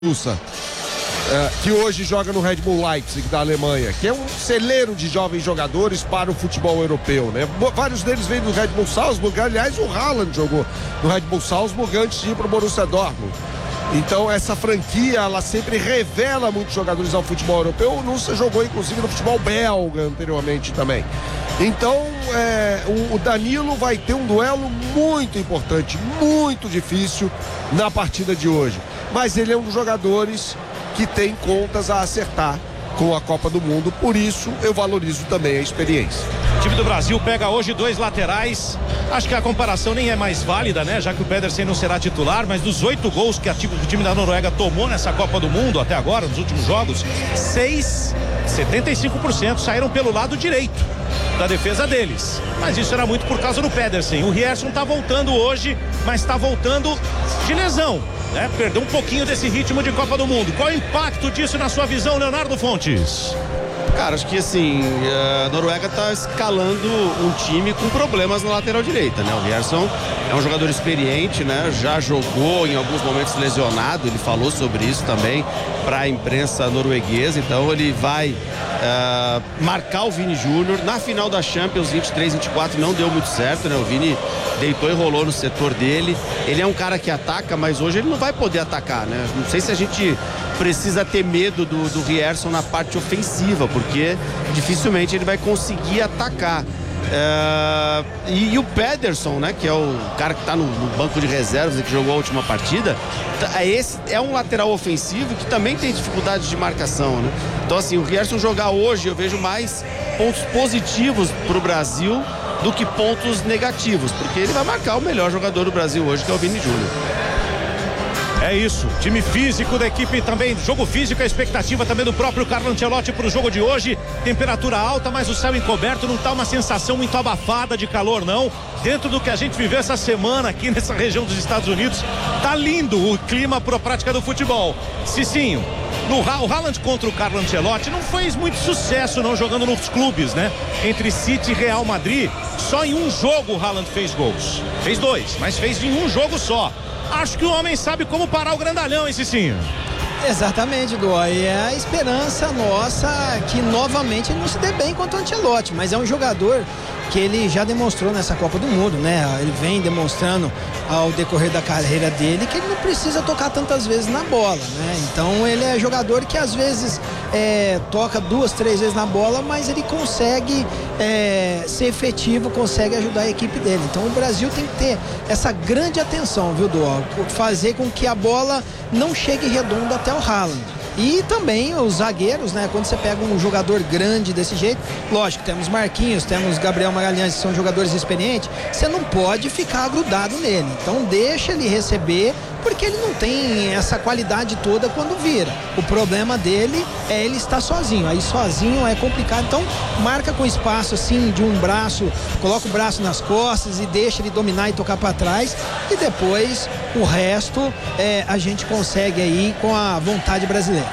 Russa, que hoje joga no Red Bull Leipzig da Alemanha, que é um celeiro de jovens jogadores para o futebol europeu, né? Vários deles vêm do Red Bull Salzburg. Aliás, o Haaland jogou no Red Bull Salzburg antes de ir para o Borussia Dortmund. Então essa franquia, ela sempre revela muitos jogadores ao futebol europeu. O Nusa jogou inclusive no futebol belga anteriormente também. Então o Danilo vai ter um duelo muito importante, muito difícil na partida de hoje. Mas ele é um dos jogadores que tem contas a acertar com a Copa do Mundo, por isso eu valorizo também a experiência. O time do Brasil pega hoje 2 laterais. Acho que a comparação nem é mais válida, né? Já que o Pedersen não será titular, mas dos 8 gols que o time da Noruega tomou nessa Copa do Mundo até agora, nos últimos jogos, 75% saíram pelo lado direito da defesa deles. Mas isso era muito por causa do Pedersen. O Rierson tá voltando hoje, mas tá voltando de lesão, né? Perdeu um pouquinho desse ritmo de Copa do Mundo. Qual é o impacto disso na sua visão, Leonardo Fontes? Cara, acho que assim, a Noruega tá escalando um time com problemas na lateral direita, né? O Rierson é um jogador experiente, né? Já jogou em alguns momentos lesionado, ele falou sobre isso também para a imprensa norueguesa, então ele vai marcar o Vini Júnior. Na final da Champions 23-24 não deu muito certo, né? O Vini deitou e rolou no setor dele. Ele é um cara que ataca, mas hoje ele não vai poder atacar, né? Não sei se a gente precisa ter medo do Rierson na parte ofensiva, porque dificilmente ele vai conseguir atacar. E o Pedersen, né, que é o cara que está no banco de reservas e que jogou a última partida, esse é um lateral ofensivo que também tem dificuldade de marcação, né? Então assim, o Rierson jogar hoje, eu vejo mais pontos positivos para o Brasil do que pontos negativos, porque ele vai marcar o melhor jogador do Brasil hoje, que é o Vini Júnior. É isso, time físico da equipe também, jogo físico, a expectativa também do próprio Carlo Ancelotti para o jogo de hoje. Temperatura alta, mas o céu encoberto, não tá uma sensação muito abafada de calor não. Dentro do que a gente viveu essa semana aqui nessa região dos Estados Unidos, tá lindo o clima para a prática do futebol. Cicinho, o Haaland contra o Carlo Ancelotti não fez muito sucesso não jogando nos clubes, né? Entre City e Real Madrid, só em um jogo o Haaland fez gols. Fez 2, mas fez em um jogo só. Acho que o homem sabe como parar o grandalhão, hein, Cicinho? Exatamente, Dó. E é a esperança nossa que novamente ele não se dê bem contra o Ancelotti, mas é um jogador que ele já demonstrou nessa Copa do Mundo, né? Ele vem demonstrando ao decorrer da carreira dele que ele não precisa tocar tantas vezes na bola, né? Então ele é jogador que às vezes toca 2, 3 vezes na bola, mas ele consegue ser efetivo, consegue ajudar a equipe dele. Então o Brasil tem que ter essa grande atenção, viu, Dó? Fazer com que a bola não chegue redonda até o Haaland. E também os zagueiros, né? Quando você pega um jogador grande desse jeito, lógico, temos Marquinhos, temos Gabriel Magalhães, que são jogadores experientes, você não pode ficar grudado nele. Então deixa ele receber, porque ele não tem essa qualidade toda quando vira. O problema dele é ele estar sozinho. Aí sozinho é complicado. Então marca com espaço assim de um braço, coloca o braço nas costas e deixa ele dominar e tocar para trás. E depois o resto a gente consegue aí com a vontade brasileira.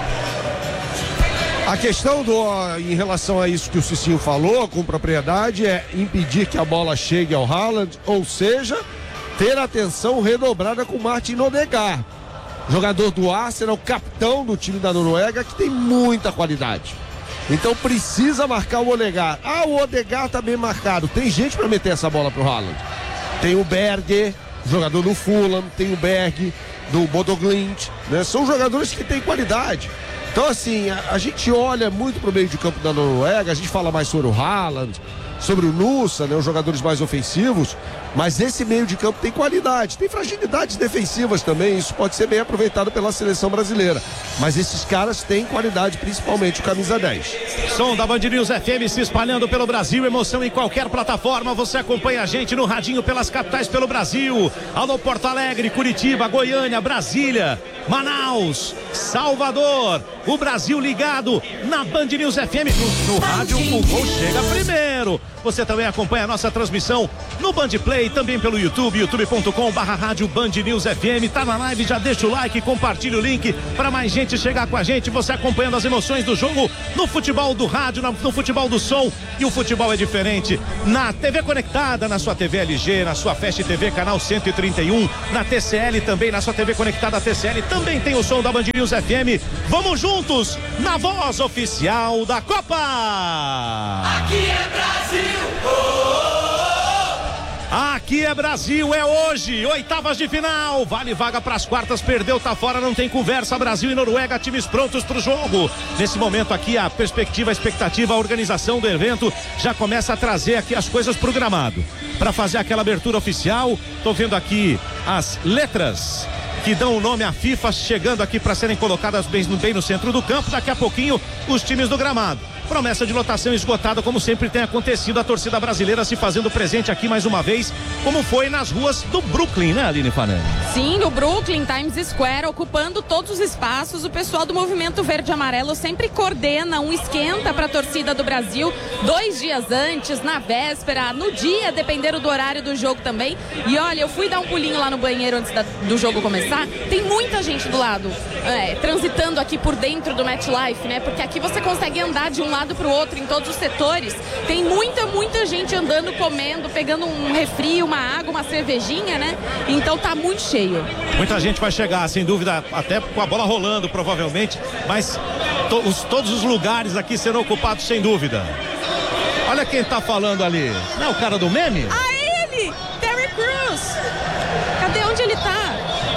A questão em relação a isso que o Cicinho falou com propriedade é impedir que a bola chegue ao Haaland, ou seja, ter atenção redobrada com Martin Odegaard, jogador do Arsenal, capitão do time da Noruega, que tem muita qualidade. Então precisa marcar o Odegaard. O Odegaard tá bem marcado. Tem gente para meter essa bola pro Haaland. Tem o Berger, jogador do Fulham, tem o Berg do Bodo Glimt, né? São jogadores que têm qualidade. Então assim, a gente olha muito pro meio de campo da Noruega, a gente fala mais sobre o Haaland, sobre o Nusa, né, os jogadores mais ofensivos, mas esse meio de campo tem qualidade, tem fragilidades defensivas também, isso pode ser bem aproveitado pela seleção brasileira, mas esses caras têm qualidade, principalmente o camisa 10. Som da Band News FM se espalhando pelo Brasil, emoção em qualquer plataforma, você acompanha a gente no radinho pelas capitais pelo Brasil. Alô Porto Alegre, Curitiba, Goiânia, Brasília, Manaus, Salvador, o Brasil ligado na Band News FM, no rádio o gol chega primeiro. Você também acompanha a nossa transmissão no Band Play, também pelo YouTube, youtube.com/rádio Band News FM. Tá na live, já deixa o like, compartilha o link para mais gente chegar com a gente. Você acompanhando as emoções do jogo no futebol do rádio, no futebol do som. E o futebol é diferente na TV conectada, na sua TV LG, na sua Fast TV canal 131, na TCL também, na sua TV conectada TCL também tem o som da Band News FM. Vamos juntos na voz oficial da Copa. Aqui é Brasil. Aqui é Brasil, é hoje, oitavas de final, vale vaga para as quartas, perdeu, tá fora, não tem conversa. Brasil e Noruega, times prontos para o jogo. Nesse momento aqui, a perspectiva, a expectativa, a organização do evento já começa a trazer aqui as coisas pro gramado. Para fazer aquela abertura oficial, tô vendo aqui as letras que dão o nome à FIFA chegando aqui para serem colocadas bem no centro do campo. Daqui a pouquinho, os times do gramado. Promessa de lotação esgotada, como sempre tem acontecido, a torcida brasileira se fazendo presente aqui mais uma vez, como foi nas ruas do Brooklyn, né, Aline Fanelli? Sim, no Brooklyn, Times Square, ocupando todos os espaços. O pessoal do Movimento Verde e Amarelo sempre coordena um esquenta para a torcida do Brasil 2 dias antes, na véspera, no dia, dependendo do horário do jogo também. E olha, eu fui dar um pulinho lá no banheiro antes do jogo começar. Tem muita gente do lado, transitando aqui por dentro do MetLife, né? Porque aqui você consegue andar de um lado para o outro em todos os setores. Tem muita gente andando, comendo, pegando um refri, uma água, uma cervejinha, né? Então tá muito cheio. Muita gente vai chegar, sem dúvida, até com a bola rolando, provavelmente, mas todos os lugares aqui serão ocupados, sem dúvida. Olha quem tá falando ali. Não é o cara do meme? Ah, ele! Terry Crews! Cadê onde ele tá?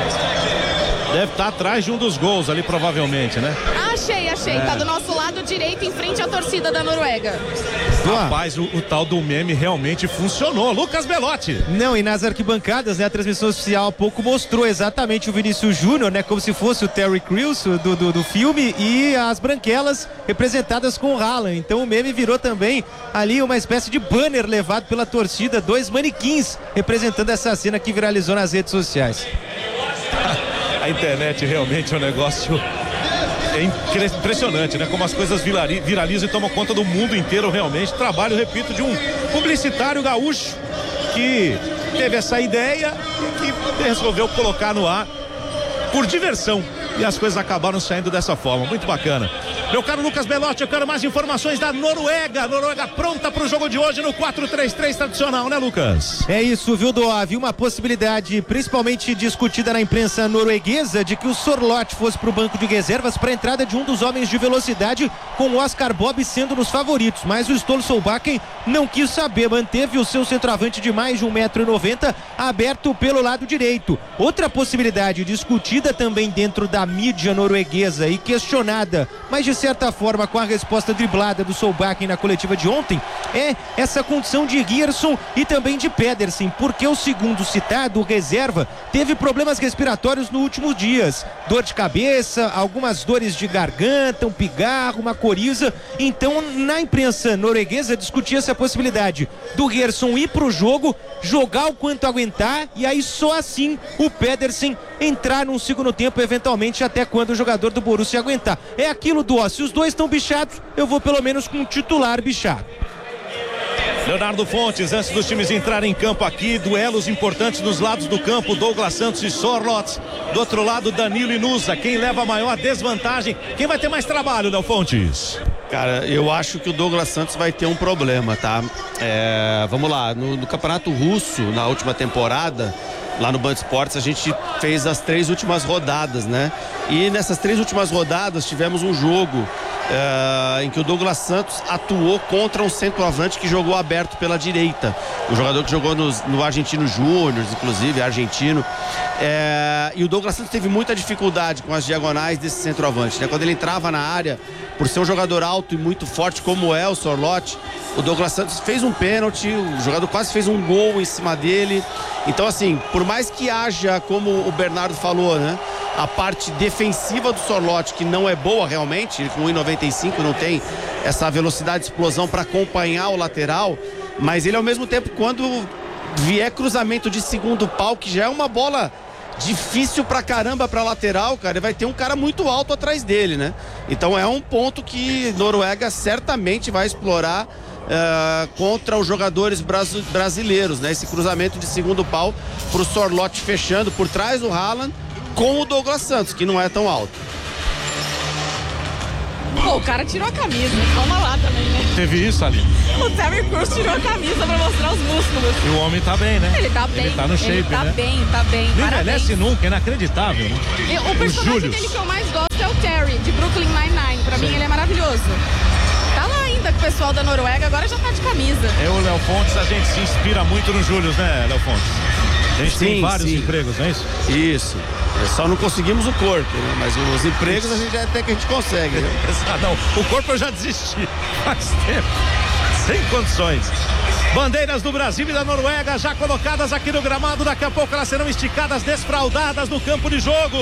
Deve estar atrás de um dos gols ali, provavelmente, né? Achei. Tá do nosso lado direito, em frente à torcida da Noruega. Rapaz, o tal do meme realmente funcionou. Lucas Belotti. Não, e nas arquibancadas, né, a transmissão oficial há pouco mostrou exatamente o Vinícius Júnior, né, como se fosse o Terry Crews do filme, e as branquelas representadas com o Haaland. Então o meme virou também ali uma espécie de banner levado pela torcida, 2 manequins representando essa cena que viralizou nas redes sociais. A internet realmente é um negócio impressionante, né? Como as coisas viralizam e tomam conta do mundo inteiro realmente. Trabalho, repito, de um publicitário gaúcho que teve essa ideia e que resolveu colocar no ar por diversão. E as coisas acabaram saindo dessa forma. Muito bacana. Meu caro Lucas Belotti, eu quero mais informações da Noruega. Noruega pronta para o jogo de hoje no 4-3-3 tradicional, né, Lucas? É isso, viu, Doa? Havia uma possibilidade, principalmente discutida na imprensa norueguesa, de que o Sorloth fosse para o banco de reservas para a entrada de um dos homens de velocidade, com o Oscar Bob sendo nos favoritos. Mas o Ståle Solbakken não quis saber, manteve o seu centroavante de mais de 1,90 m aberto pelo lado direito. Outra possibilidade discutida também dentro da mídia norueguesa e questionada, mas de certa forma com a resposta driblada do Solbakken na coletiva de ontem, é essa condição de Gerson e também de Pedersen, porque o segundo citado, o reserva, teve problemas respiratórios nos últimos dias, dor de cabeça, algumas dores de garganta, um pigarro, uma coriza. Então na imprensa norueguesa discutia-se a possibilidade do Gerson ir pro jogo, jogar o quanto aguentar, e aí só assim o Pedersen entrar num segundo tempo, eventualmente até quando o jogador do Borussia aguentar. É aquilo do se os dois estão bichados, eu vou pelo menos com um titular bichado. Leonardo Fontes, antes dos times entrarem em campo aqui, duelos importantes dos lados do campo, Douglas Santos e Sorloth, do outro lado Danilo e Nusa. Quem leva a maior desvantagem? Quem vai ter mais trabalho, Léo Fontes? Cara, eu acho que o Douglas Santos vai ter um problema, tá? Vamos lá, no Campeonato Russo, na última temporada, lá no Band Esportes, a gente fez as 3 últimas rodadas, né? E nessas 3 últimas rodadas tivemos um jogo em que o Douglas Santos atuou contra um centroavante que jogou aberto pela direita. O jogador que jogou no Argentino Júnior, inclusive, argentino. E o Douglas Santos teve muita dificuldade com as diagonais desse centroavante, né? Quando ele entrava na área, por ser um jogador alto e muito forte como é o Sorloth, o Douglas Santos fez um pênalti, o jogador quase fez um gol em cima dele. Então, assim, por mais que haja, como o Bernardo falou, né, a parte defensiva do Sorloth, que não é boa realmente, ele com 1,95 não tem essa velocidade de explosão para acompanhar o lateral, mas ele ao mesmo tempo, quando vier cruzamento de segundo pau, que já é uma bola difícil pra caramba pra lateral, cara, ele vai ter um cara muito alto atrás dele, né? Então é um ponto que Noruega certamente vai explorar contra os jogadores brasileiros, né? Esse cruzamento de segundo pau pro Sorloth fechando por trás do Haaland com o Douglas Santos, que não é tão alto. Pô, o cara tirou a camisa, calma lá também, né? Teve isso ali. O Terry Crews tirou a camisa pra mostrar os músculos. E o homem tá bem, né? Ele tá bem. Ele tá no shape, ele tá né? tá bem. Não envelhece nunca, é inacreditável, né? E o personagem dele que eu mais gosto é o Terry, de Brooklyn Nine-Nine. Pra mim ele é maravilhoso. Tá lá ainda com o pessoal da Noruega, agora já tá de camisa. Eu, o Léo Fontes, a gente se inspira muito no Júlio, né, Léo Fontes? A gente tem vários empregos, não é isso? Isso. Só não conseguimos o corpo, né? Mas os empregos a gente até que a gente consegue, né? Não, o corpo eu já desisti faz tempo. Sem condições. Bandeiras do Brasil e da Noruega já colocadas aqui no gramado. Daqui a pouco elas serão esticadas, desfraldadas no campo de jogo.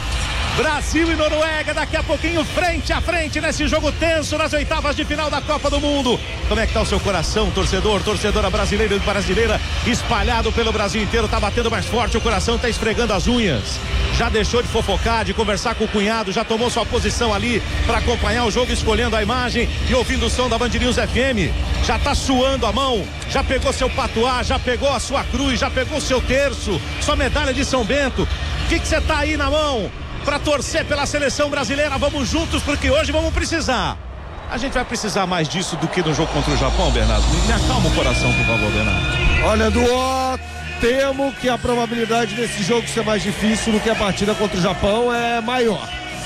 Brasil e Noruega daqui a pouquinho frente a frente nesse jogo tenso nas oitavas de final da Copa do Mundo. Como é que tá o seu coração, torcedora brasileira e brasileira, espalhado pelo Brasil inteiro? Tá batendo mais forte, o coração tá esfregando as unhas. Já deixou de fofocar, de conversar com o cunhado, já tomou sua posição ali para acompanhar o jogo, escolhendo a imagem e ouvindo o som da Band News FM. Já tá suando a mão, já pegou seu patuá, já pegou a sua cruz, já pegou o seu terço, sua medalha de São Bento. O que você tá aí na mão para torcer pela seleção brasileira? Vamos juntos, porque hoje vamos precisar. A gente vai precisar mais disso do que no jogo contra o Japão, Bernardo. Me acalma o coração, por favor, Bernardo. Olha, Duó, temo que a probabilidade desse jogo ser mais difícil do que a partida contra o Japão é maior.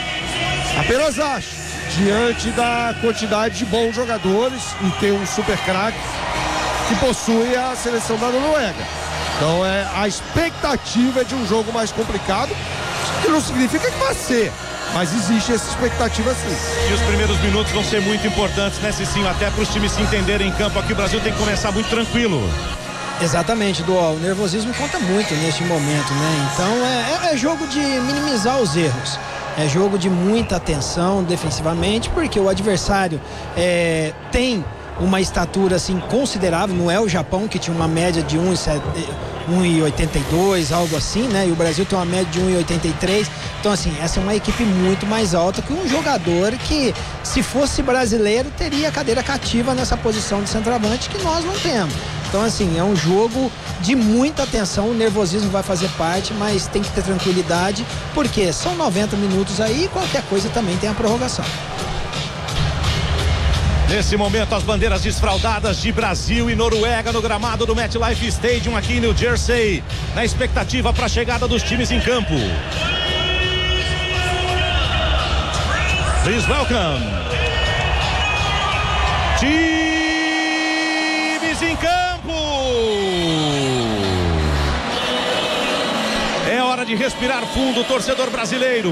Apenas acho, diante da quantidade de bons jogadores e ter um super craque que possui a seleção da Noruega. Então a expectativa é de um jogo mais complicado, que não significa que vai ser, mas existe essa expectativa sim. E os primeiros minutos vão ser muito importantes, né, Cicinho? Até para os times se entenderem em campo aqui, o Brasil tem que começar muito tranquilo. Exatamente, Dual. O nervosismo conta muito neste momento, né? Então é jogo de minimizar os erros. É jogo de muita atenção defensivamente, porque o adversário tem uma estatura assim considerável. Não é o Japão, que tinha uma média de 1,82, algo assim, né? E o Brasil tem uma média de 1,83. Então, assim, essa é uma equipe muito mais alta que um jogador que, se fosse brasileiro, teria cadeira cativa nessa posição de centroavante, que nós não temos. Então, assim, é um jogo de muita atenção. O nervosismo vai fazer parte, mas tem que ter tranquilidade, porque são 90 minutos aí e qualquer coisa também tem a prorrogação. Nesse momento, as bandeiras desfraldadas de Brasil e Noruega no gramado do MetLife Stadium aqui em New Jersey, na expectativa para a chegada dos times em campo. Please welcome. Times em campo. É hora de respirar fundo, torcedor brasileiro.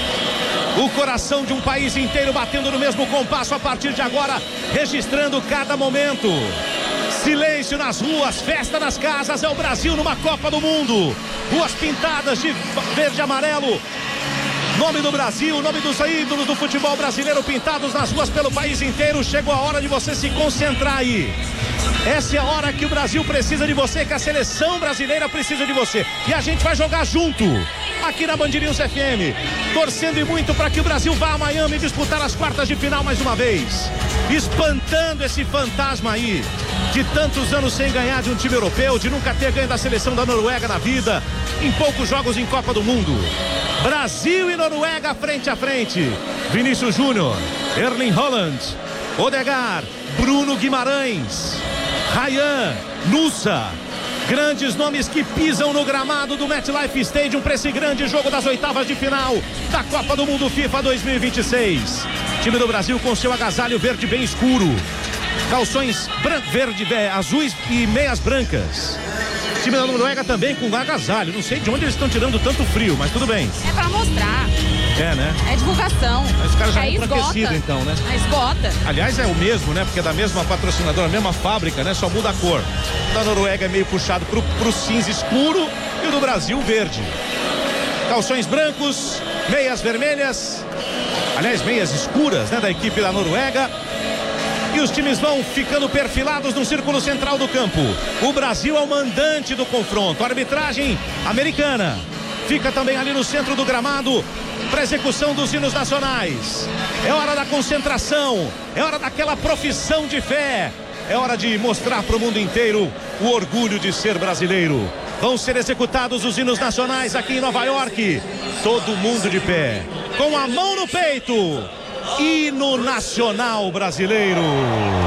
O coração de um país inteiro batendo no mesmo compasso a partir de agora, registrando cada momento. Silêncio nas ruas, festa nas casas, é o Brasil numa Copa do Mundo. Ruas pintadas de verde e amarelo. Nome do Brasil, nome dos ídolos do futebol brasileiro pintados nas ruas pelo país inteiro. Chegou a hora de você se concentrar aí. Essa é a hora que o Brasil precisa de você, que a seleção brasileira precisa de você. E a gente vai jogar junto, aqui na Band News FM, torcendo e muito para que o Brasil vá a Miami disputar as quartas de final mais uma vez. Espantando esse fantasma aí, de tantos anos sem ganhar de um time europeu, de nunca ter ganho da seleção da Noruega na vida, em poucos jogos em Copa do Mundo. Brasil e Noruega frente a frente. Vinícius Júnior, Erling Haaland, Odegaard, Bruno Guimarães, Ryan, Nusa, grandes nomes que pisam no gramado do MetLife Stadium para esse grande jogo das oitavas de final da Copa do Mundo FIFA 2026. Time do Brasil com seu agasalho verde bem escuro, calções verde, azuis e meias brancas. Time da Noruega também com agasalho. Não sei de onde eles estão tirando tanto frio, mas tudo bem. É pra mostrar. É, né? É divulgação. Mas os caras já esgota. enfraquecido, então, né? Esgota. Aliás, é o mesmo, né? Porque é da mesma patrocinadora, a mesma fábrica, né? Só muda a cor. Da Noruega é meio puxado pro cinza escuro e o do Brasil verde. Calções brancos, meias vermelhas. Aliás, meias escuras, né? Da equipe da Noruega. E os times vão ficando perfilados no círculo central do campo. O Brasil é o mandante do confronto. A arbitragem americana fica também ali no centro do gramado para execução dos hinos nacionais. É hora da concentração, é hora daquela profissão de fé, é hora de mostrar para o mundo inteiro o orgulho de ser brasileiro. Vão ser executados os hinos nacionais aqui em Nova York. Todo mundo de pé, com a mão no peito. Hino nacional brasileiro.